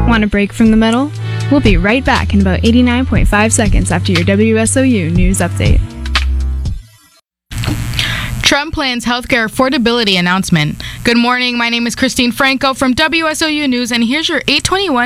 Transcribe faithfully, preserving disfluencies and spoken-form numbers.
Want a break from the metal? We'll be right back in about eighty-nine point five seconds after your W S O U news update. Trump plans healthcare affordability announcement. Good morning, my name is Christine Franco from W S O U News, and here's your eight twenty-one